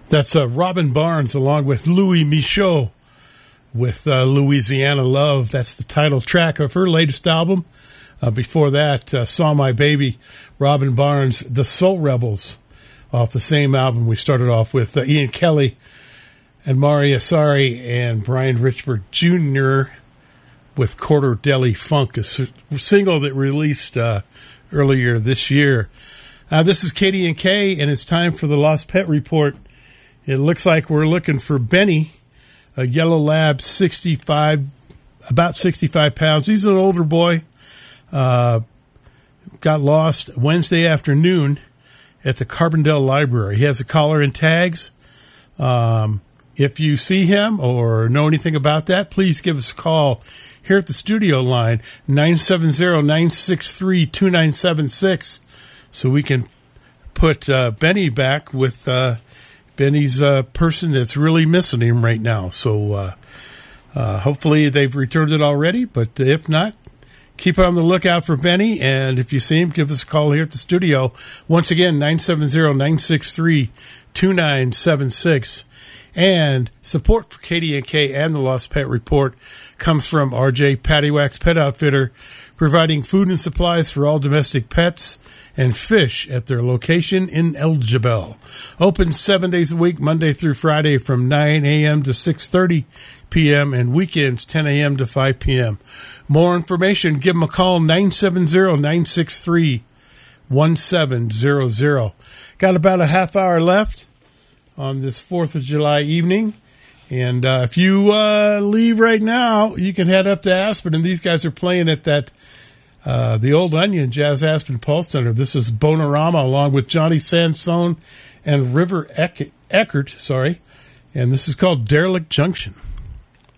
That's Robin Barnes along with Louis Michaud with Louisiana Love. That's the title track of her latest album. Before that, Saw My Baby, Robin Barnes, The Soul Rebels, off the same album. We started off with Ian Kelly and Mari Asari and Brian Richburg Jr. with Quarter Deli Funk, a single that released earlier this year. This is Katie and Kay, and it's time for the Lost Pet Report. It looks like we're looking for Benny, a yellow lab, about 65 pounds. He's an older boy. Got lost Wednesday afternoon at the Carbondale Library. He has a collar and tags. If you see him or know anything about that, please give us a call here at the studio line, 970-963-2976, so we can put Benny back with Benny's person that's really missing him right now. So hopefully they've returned it already, but if not, keep on the lookout for Benny, and if you see him, give us a call here at the studio. Once again, 970-963-2976. And support for Katie and Kay and the Lost Pet Report comes from RJ Pattywax Pet Outfitter, providing food and supplies for all domestic pets and fish at their location in El Jebel. Open 7 days a week, Monday through Friday from 9 a.m. to 6:30 p.m. and weekends 10 a.m. to 5 p.m. More information, give them a call, 970-963-1700. Got about a half hour left on this 4th of July evening. And if you leave right now, you can head up to Aspen. And these guys are playing at that the Old Onion Jazz Aspen Pulse Center. This is Bonorama along with Johnny Sansone and River Eckert. And this is called Derelict Junction.